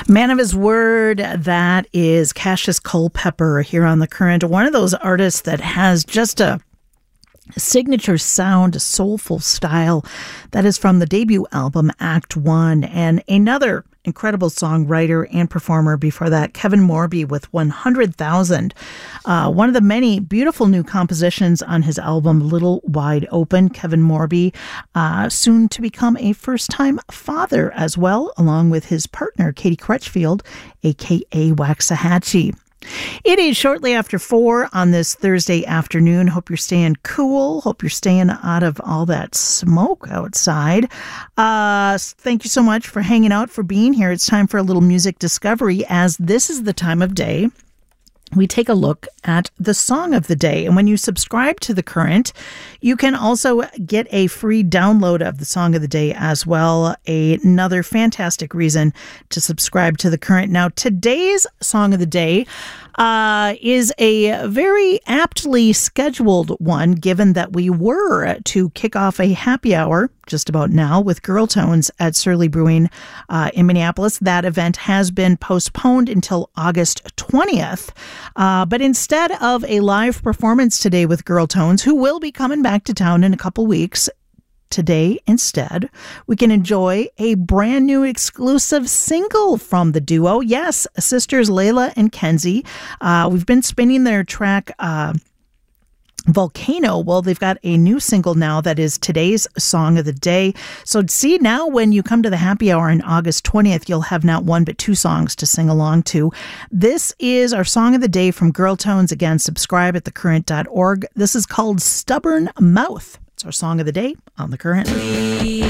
Man of his word, that is Cassius Culpepper here on The Current. One of those artists that has just a signature sound, a soulful style that is from the debut album Act One, and another incredible songwriter and performer before that, Kevin Morby with 100,000. One of the many beautiful new compositions on his album Little Wide Open. Kevin Morby, soon to become a first-time father as well, along with his partner, Katie Crutchfield, a.k.a. Waxahachie. It is shortly after 4 on this Thursday afternoon. Hope you're staying cool. Hope you're staying out of all that smoke outside. Thank you so much for hanging out, for being here. It's time for a little music discovery, as this is the time of day we take a look at the song of the day. And when you subscribe to The Current, you can also get a free download of the song of the day as well. Another fantastic reason to subscribe to The Current. Now, today's song of the day is a very aptly scheduled one, given that we were to kick off a happy hour just about now with Girl Tones at Surly Brewing in Minneapolis. That event has been postponed until August 20th. But instead of a live performance today with Girl Tones, who will be coming back to town in a couple weeks, today, instead, we can enjoy a brand new exclusive single from the duo. Yes, sisters Layla and Kenzie. We've been spinning their track, Volcano. Well, they've got a new single now that is today's song of the day. So see, now when you come to the happy hour on August 20th, you'll have not one but two songs to sing along to. This is our song of the day from Girl Tones. Again, subscribe at thecurrent.org. This is called Stubborn Mouth. It's our song of the day on The Current.